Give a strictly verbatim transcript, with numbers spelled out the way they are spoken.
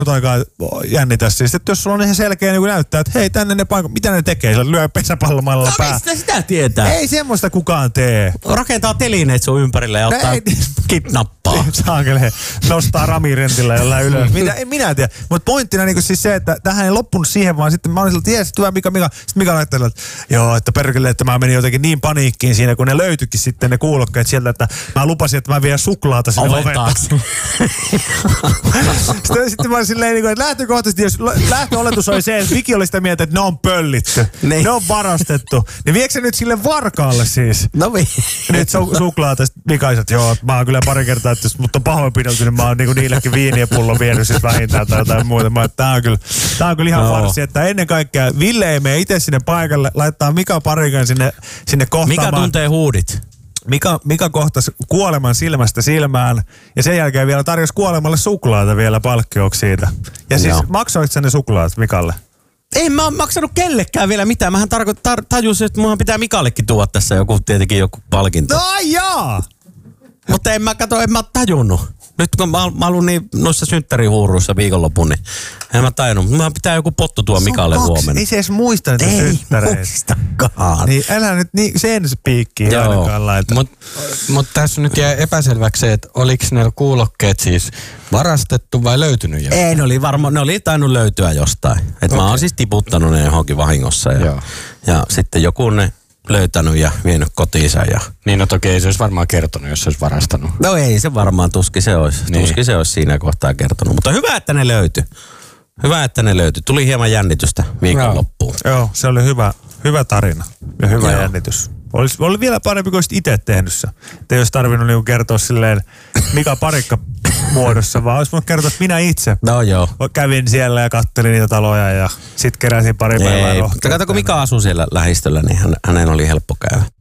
aikaa jännitä siis, että jos sulla on ihan selkeä niin näyttää, että hei tänne ne paikat, mitä ne tekee? Sillä lyö pesäpallomalla no, pää. mistä sitä tietää? Ei semmoista kukaan tee. Rakentaa telineet sun ympärille ja ottaa ei, kidnappaa. Saakele, nostaa ramirentillä jollain ylös. Mitä, en minä tiedä. Mutta pointtina niin siis se, että tähän ei loppunut siihen, vaan sitten mä olin sillä, ties, hyvä Mika, Mika. Sitten Mika laittoi, että joo, että perkele, että mä menin jotenkin niin paniikkiin siinä, kun ne löytyikin sitten ne kuulokkeet sieltä, että mä lupasin, että mä vien suklaata sinne oven taakse. sitten, sitten mä olin silleen, että lähtökohtaisesti, jos lähtöoletus oli se, että Viki oli sitä mieltä, että ne on pöllitty, niin. Ne on varastettu, niin viekö se nyt sille varkaalle siis? No vi. Nyt su- suklaata, Mika oli, että joo, mä oon kyllä pari kertaa, että jos mut on pahoinpidelty, niin mä oon niinku niillekin viiniä pullon vienyt siis vähintään tai jotain muuta. Mä oon, tää on kyllä, tää on kyllä ihan no. Farsi, että ennen kaikkea Ville ei mene itse sinne paikalle, laittaa Mika Parikan sinne, sinne kohtaamaan. Mika tuntee huudit. Mika, Mika kohtasi kuoleman silmästä silmään ja sen jälkeen vielä tarjosi kuolemalle suklaata vielä palkkioksi siitä. Ja siis no. Maksoit sä ne suklaat Mikalle? Ei mä oon maksanut kellekään vielä mitään. Mähän tarko- tar- tajusin, että munhan pitää Mikallekin tuoda tässä joku, tietenkin joku palkinto. No jaa! Mutta en mä katso, en mä tajunnut. Nyt kun mä, mä olin niin noissa synttärihuuruissa viikonlopun, niin en mä tajunnut. Mä pitää joku pottu tuo Mikalle huomenna. Ei se edes muista niitä synttäreitä. Ei muistakaan. Niin älä nyt niin, sen piikkiin ainakaan laita. Mutta mut tässä nyt jää epäselväksi se, että oliko ne kuulokkeet siis varastettu vai löytynyt jostain? Ei, ne oli varmaan, ne oli tainnut löytyä jostain. Et okay. Mä oon siis tiputtanut ne johonkin vahingossa ja, ja sitten joku ne löytänyt ja vienyt kotiinsa. Ja... Niin no toki ei se olisi varmaan kertonut, jos se olisi varastanut. No ei se varmaan, tuskin se olisi, niin. tuskin se olisi siinä kohtaa kertonut. Mutta hyvä, että ne löytyi. Hyvä, että ne löytyi. Tuli hieman jännitystä viikonloppuun. Joo, se oli hyvä, hyvä tarina ja hyvä Joo. jännitys. Olisi, oli vielä parempi, kun olisit itse tehnyt se. Että ei olisi tarvinnut niinku kertoa silleen Mika Parikka muodossa, vaan olisi voinut kertoa, että minä itse no joo. kävin siellä ja kattelin niitä taloja ja sitten keräsin pari päivää rohkeutta. Kato, kun Mika asuu siellä lähistöllä, niin hän, hänen oli helppo käydä.